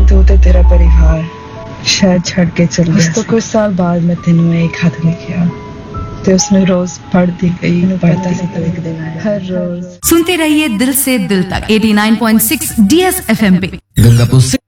तू ते तेरा परिवार शायद छड़ के चल गया तो कुछ साल बाद मैं तेनों एक हाथ लिखिया ते उसने रोज पढ़ती गई पढ़ता सी तो एक दिन आया हर रोज। सुनते रहिए दिल से दिल तक 89.6 DSFM पे। गंगापुर से